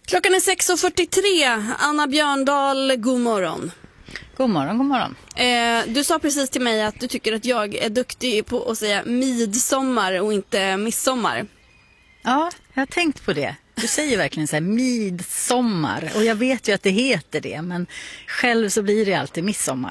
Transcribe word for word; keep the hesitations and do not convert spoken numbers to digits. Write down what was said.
Klockan är sex och fyrtiotre. Anna Björndal, god morgon. God morgon, god morgon. Eh, du sa precis till mig att du tycker att jag är duktig på att säga midsommar och inte midsommar. Ja, jag har tänkt på det. Du säger verkligen så här midsommar. Och jag vet ju att det heter det, men själv så blir det alltid midsommar.